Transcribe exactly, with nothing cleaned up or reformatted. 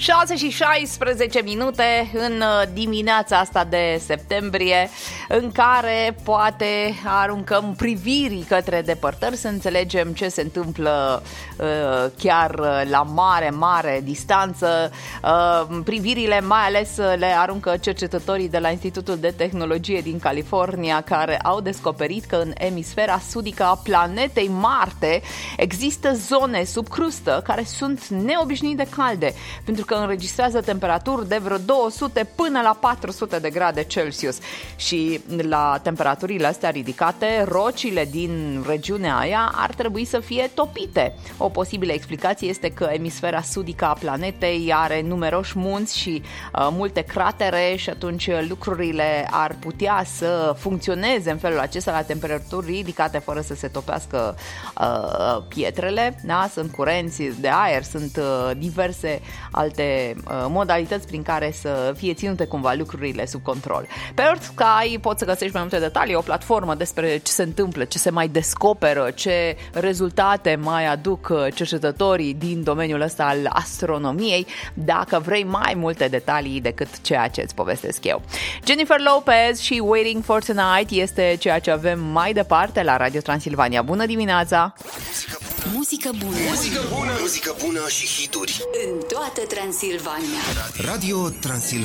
șase și șaisprezece minute în dimineața asta de septembrie, în care poate aruncăm priviri către depărtări să înțelegem ce se întâmplă uh, chiar la mare, mare distanță. Uh, privirile mai ales le aruncă cercetătorii de la Institutul de Tehnologie din California, care au descoperit că în emisfera sudică a planetei Marte există zone sub crustă care sunt neobișnuit de calde, pentru că înregistrează temperaturi de vreo două sute până la patru sute de grade Celsius. Și la temperaturile astea ridicate, rocile din regiunea aia ar trebui să fie topite. O posibilă explicație este că emisfera sudică a planetei are numeroși munți și uh, multe cratere și atunci lucrurile ar putea să funcționeze în felul acesta la temperaturi ridicate fără să se topească uh, pietrele. Da? Sunt curenți de aer, sunt uh, diverse alte uh, modalități prin care să fie ținute cumva lucrurile sub control. Pe Earth Sky poți să găsești mai multe detalii, o platformă despre ce se întâmplă, ce se mai descoperă, ce rezultate mai aduc cercetătorii din domeniul ăsta al astronomiei, dacă vrei mai multe detalii decât ceea ce îți povestesc eu. Jennifer Lopez și Waiting for Tonight este ceea ce avem mai departe la Radio Transilvania. Bună dimineața! Muzică bună. Muzică bună. Muzică bună și hituri în toată Transilvania. Radio Transilvania.